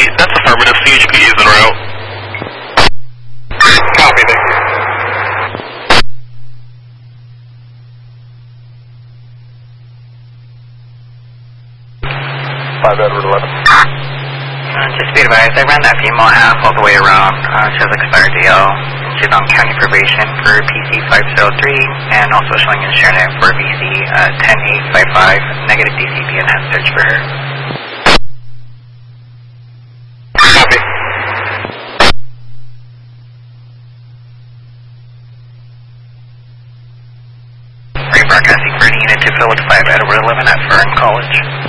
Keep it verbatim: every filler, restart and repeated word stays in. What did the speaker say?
That's affirmative. C H P is en route. Copy, thank you. five Edward eleven. Uh, just be advised, I ran that female half all the way around. Uh, she has expired D L. She's on county probation for P C five zero three and also showing insurance for V C uh, ten eight five five, negative D C P enhanced search for her. Copy. Rebroadcasting for unit to Phillips five Edward eleven at Fern College.